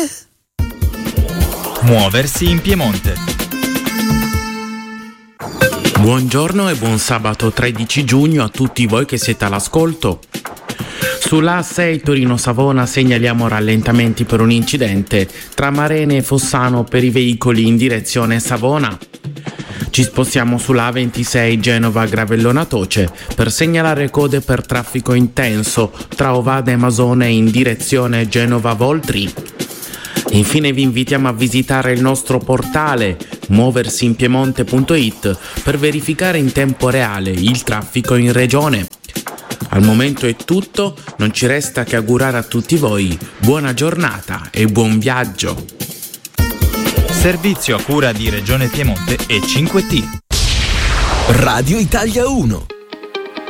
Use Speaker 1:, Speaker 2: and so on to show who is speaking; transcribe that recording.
Speaker 1: Muoversi in Piemonte.
Speaker 2: Buongiorno e buon sabato 13 giugno a tutti voi che siete all'ascolto. Sulla A6 Torino-Savona segnaliamo rallentamenti per un incidente tra Marene e Fossano per i veicoli in direzione Savona. Ci spostiamo sulla A26 Genova-Gravellona-Toce per segnalare code per traffico intenso tra Ovada e Masone in direzione Genova-Voltri. Infine vi invitiamo a visitare il nostro portale muoversinpiemonte.it per verificare in tempo reale il traffico in regione. Al momento è tutto, non ci resta che augurare a tutti voi buona giornata e buon viaggio.
Speaker 1: Servizio a cura di Regione Piemonte e 5T.
Speaker 3: Radio Italia 1.